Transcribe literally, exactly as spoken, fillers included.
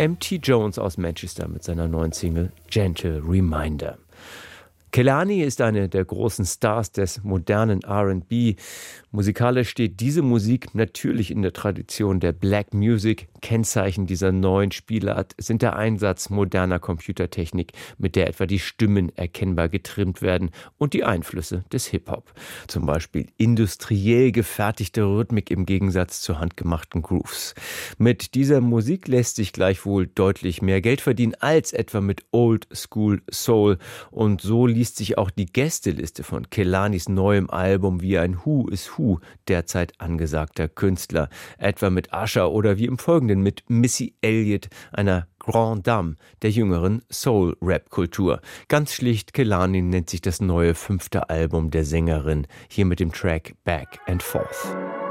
M T Jones aus Manchester mit seiner neuen Single Gentle Reminder. Kehlani ist eine der großen Stars des modernen R and B. Musikalisch steht diese Musik natürlich in der Tradition der Black Music. Kennzeichen dieser neuen Spielart sind der Einsatz moderner Computertechnik, mit der etwa die Stimmen erkennbar getrimmt werden, und die Einflüsse des Hip-Hop. Zum Beispiel industriell gefertigte Rhythmik im Gegensatz zu handgemachten Grooves. Mit dieser Musik lässt sich gleichwohl deutlich mehr Geld verdienen als etwa mit Old School Soul, und so liest sich auch die Gästeliste von Kehlanis neuem Album wie ein Who is Who derzeit angesagter Künstler, etwa mit Usher oder wie im Folgenden mit Missy Elliott, einer Grande Dame der jüngeren Soul-Rap-Kultur. Ganz schlicht, Kehlani nennt sich das neue fünfte Album der Sängerin, hier mit dem Track Back and Forth.